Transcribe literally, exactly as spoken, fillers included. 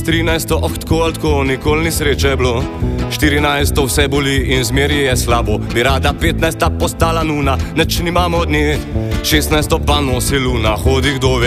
trinajsto, oh, tako ali tako, nikoli ni sreče bilo. štirinajsto, vse boli in zmeri je slabo. Bi rada petnajsta postala nuna, neč nimamo od nje. šestnajsto pa nosi luna, hodi kdo ve.